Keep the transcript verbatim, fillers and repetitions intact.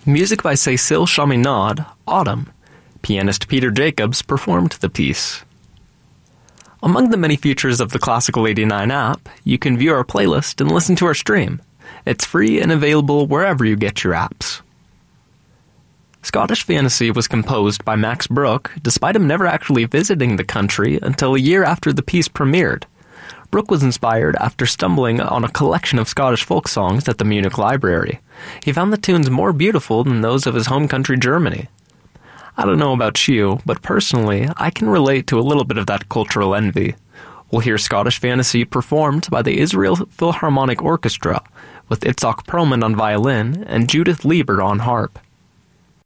Music by Cécile Chaminade, Autumn. Pianist Peter Jacobs performed the piece. Among the many features of the Classical eighty-nine app, you can view our playlist and listen to our stream. It's free and available wherever you get your apps. Scottish Fantasy was composed by Max Bruch, despite him never actually visiting the country until a year after the piece premiered. Bruch was inspired after stumbling on a collection of Scottish folk songs at the Munich Library. He found the tunes more beautiful than those of his home country Germany. I don't know about you, but personally, I can relate to a little bit of that cultural envy. We'll hear Scottish Fantasy performed by the Israel Philharmonic Orchestra, with Itzhak Perlman on violin and Judith Lieber on harp.